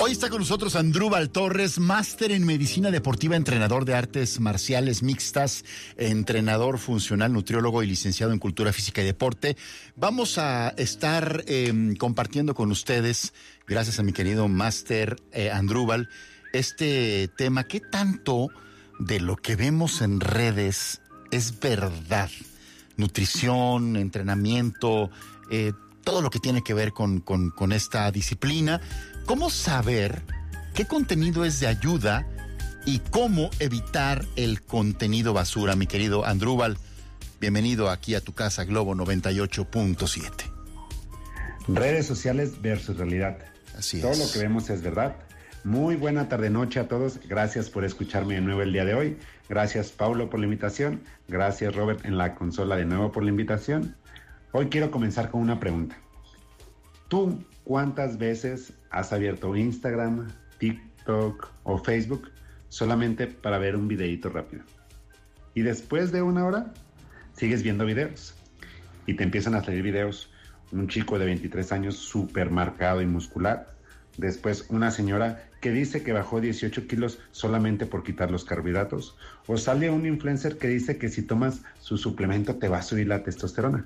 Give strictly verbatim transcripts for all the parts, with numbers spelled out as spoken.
Hoy está con nosotros Andrúbal Torres, máster en medicina deportiva, entrenador de artes marciales mixtas, entrenador funcional, nutriólogo y licenciado en cultura física y deporte. Vamos a estar eh, compartiendo con ustedes, gracias a mi querido máster eh, Andrúbal, este tema. ¿Qué tanto de lo que vemos en redes es verdad? Nutrición, entrenamiento, eh, todo lo que tiene que ver con, con, con esta disciplina. ¿Cómo saber qué contenido es de ayuda y cómo evitar el contenido basura? Mi querido Andrúbal, bienvenido aquí a tu casa Globo noventa y ocho punto siete. Redes sociales versus realidad. Así es. Todo lo que vemos es verdad. Muy buena tarde-noche a todos. Gracias por escucharme de nuevo el día de hoy. Gracias, Paulo, por la invitación. Gracias, Robert, en la consola de nuevo por la invitación. Hoy quiero comenzar con una pregunta. ¿Tú cuántas veces has abierto Instagram, TikTok o Facebook solamente para ver un videíto rápido? Y después de una hora, sigues viendo videos. Y te empiezan a salir videos. Un chico de veintitrés años súper marcado y muscular. Después una señora que dice que bajó dieciocho kilos solamente por quitar los carbohidratos. O sale un influencer que dice que si tomas su suplemento te va a subir la testosterona.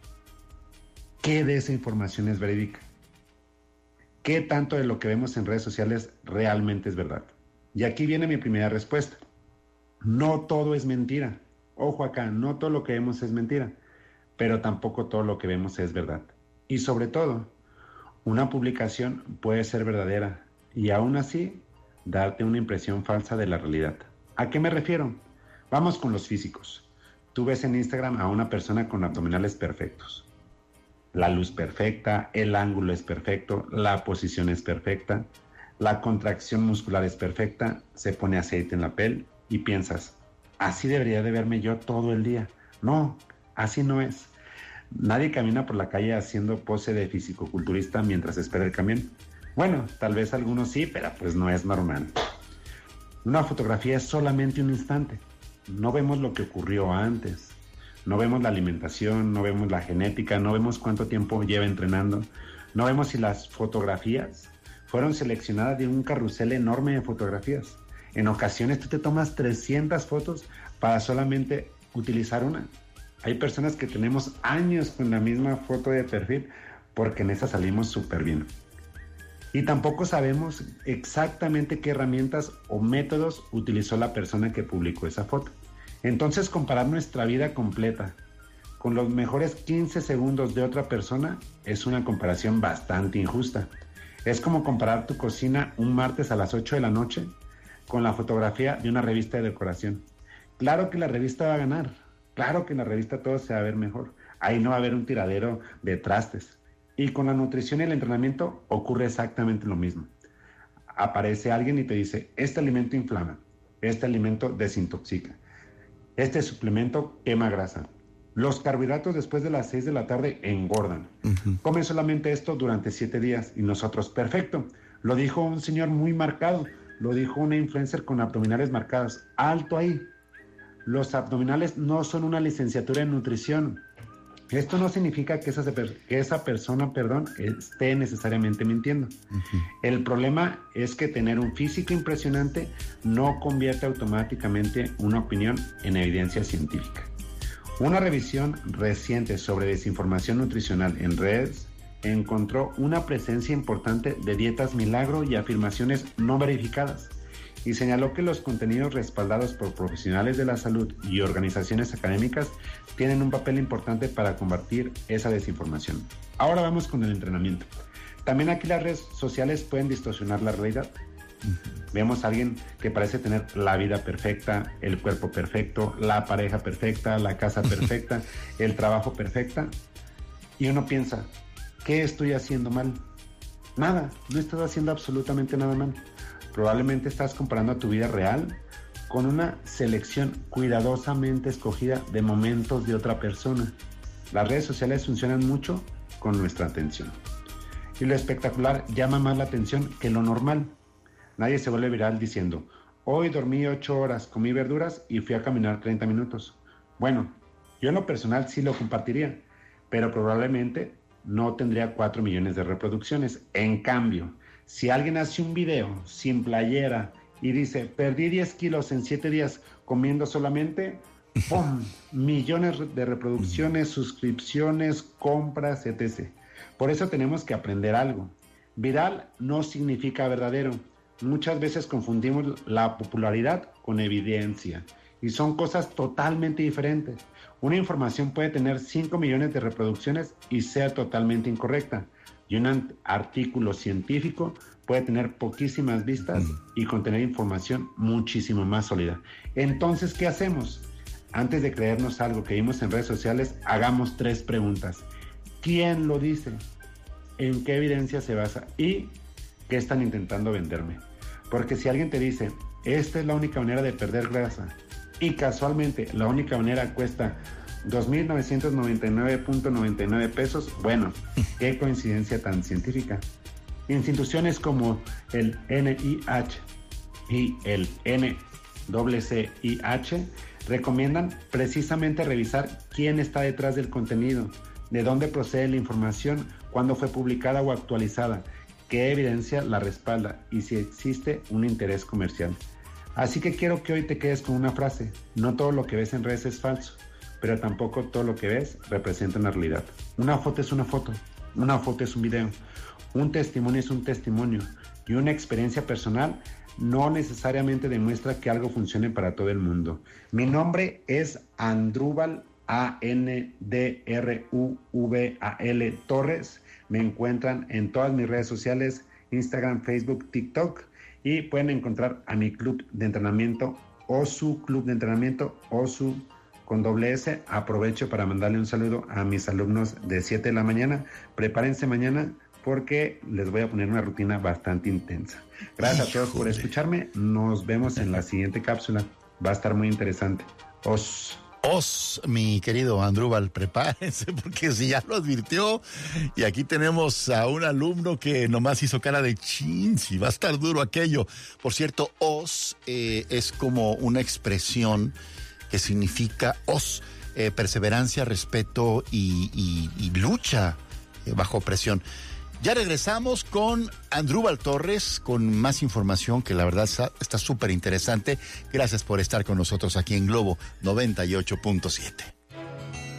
¿Qué de esa información es verídica? ¿Qué tanto de lo que vemos en redes sociales realmente es verdad? Y aquí viene mi primera respuesta. No todo es mentira. Ojo acá, no todo lo que vemos es mentira, pero tampoco todo lo que vemos es verdad. Y sobre todo, una publicación puede ser verdadera y aún así darte una impresión falsa de la realidad. ¿A qué me refiero? Vamos con los físicos. Tú ves en Instagram a una persona con abdominales perfectos. La luz perfecta, el ángulo es perfecto, la posición es perfecta, la contracción muscular es perfecta, se pone aceite en la piel y piensas, así debería de verme yo todo el día. No, así no es. Nadie camina por la calle haciendo pose de fisicoculturista mientras espera el camión. Bueno, tal vez algunos sí, pero pues no es normal. Una fotografía es solamente un instante. No vemos lo que ocurrió antes. No vemos la alimentación, no vemos la genética, no vemos cuánto tiempo lleva entrenando, no vemos si las fotografías fueron seleccionadas de un carrusel enorme de fotografías. En ocasiones tú te tomas trescientas fotos para solamente utilizar una. Hay personas que tenemos años con la misma foto de perfil porque en esa salimos súper bien. Y tampoco sabemos exactamente qué herramientas o métodos utilizó la persona que publicó esa foto. Entonces, comparar nuestra vida completa con los mejores quince segundos de otra persona es una comparación bastante injusta. Es como comparar tu cocina un martes a las ocho de la noche con la fotografía de una revista de decoración. Claro que la revista va a ganar, claro que en la revista todo se va a ver mejor. Ahí no va a haber un tiradero de trastes. Y con la nutrición y el entrenamiento ocurre exactamente lo mismo. Aparece alguien y te dice, este alimento inflama, este alimento desintoxica. Este suplemento quema grasa. Los carbohidratos después de las seis de la tarde engordan. Uh-huh. Comen solamente esto durante siete días y nosotros, perfecto. Lo dijo un señor muy marcado. Lo dijo una influencer con abdominales marcadas. Alto ahí. Los abdominales no son una licenciatura en nutrición. Esto no significa que esa, que esa persona, perdón, esté necesariamente mintiendo. Uh-huh. El problema es que tener un físico impresionante no convierte automáticamente una opinión en evidencia científica. Una revisión reciente sobre desinformación nutricional en redes encontró una presencia importante de dietas milagro y afirmaciones no verificadas, y señaló que los contenidos respaldados por profesionales de la salud y organizaciones académicas tienen un papel importante para combatir esa desinformación. Ahora vamos con el entrenamiento. También aquí las redes sociales pueden distorsionar la realidad. Uh-huh. Vemos a alguien que parece tener la vida perfecta, el cuerpo perfecto, la pareja perfecta, la casa perfecta, el trabajo perfecta, y uno piensa, ¿qué estoy haciendo mal? Nada, no estoy haciendo absolutamente nada mal. Probablemente estás comparando tu vida real con una selección cuidadosamente escogida de momentos de otra persona. Las redes sociales funcionan mucho con nuestra atención. Y lo espectacular llama más la atención que lo normal. Nadie se vuelve viral diciendo, hoy dormí ocho horas, comí verduras y fui a caminar treinta minutos. Bueno, yo en lo personal sí lo compartiría, pero probablemente no tendría cuatro millones de reproducciones. En cambio, Si alguien hace un video sin playera y dice, perdí diez kilos en siete días comiendo solamente, ¡pum! Millones de reproducciones, suscripciones, compras, etcétera. Por eso tenemos que aprender algo. Viral no significa verdadero. Muchas veces confundimos la popularidad con evidencia y son cosas totalmente diferentes. Una información puede tener cinco millones de reproducciones y ser totalmente incorrecta. Y un artículo científico puede tener poquísimas vistas y contener información muchísimo más sólida. Entonces, ¿qué hacemos? Antes de creernos algo que vimos en redes sociales, hagamos tres preguntas. ¿Quién lo dice? ¿En qué evidencia se basa? ¿Y qué están intentando venderme? Porque si alguien te dice, esta es la única manera de perder grasa, y casualmente la única manera cuesta dos mil novecientos noventa y nueve punto noventa y nueve pesos, bueno, qué coincidencia tan científica. Instituciones como el N I H y el N C C I H recomiendan precisamente revisar quién está detrás del contenido, de dónde procede la información, cuándo fue publicada o actualizada, qué evidencia la respalda y si existe un interés comercial. Así que quiero que hoy te quedes con una frase: no todo lo que ves en redes es falso, pero tampoco todo lo que ves representa una realidad. Una foto es una foto, una foto es un video, un testimonio es un testimonio y una experiencia personal no necesariamente demuestra que algo funcione para todo el mundo. Mi nombre es Andrúbal, A N D R U V A L Torres. Me encuentran en todas mis redes sociales, Instagram, Facebook, TikTok, y pueden encontrar a mi club de entrenamiento, OSU, Club de Entrenamiento, OSU con doble S. Aprovecho para mandarle un saludo a mis alumnos de siete de la mañana. Prepárense mañana porque les voy a poner una rutina bastante intensa. Gracias Híjole. a todos por escucharme. Nos vemos en la siguiente cápsula. Va a estar muy interesante. Os. Os, mi querido Andrúbal, prepárense, porque si ya lo advirtió, y aquí tenemos a un alumno que nomás hizo cara de chin, si va a estar duro aquello. Por cierto, os eh, es como una expresión que significa os, eh, perseverancia, respeto y, y, y lucha eh, bajo presión. Ya regresamos con Andrúbal Torres, con más información que la verdad está súper interesante. Gracias por estar con nosotros aquí en Globo noventa y ocho punto siete.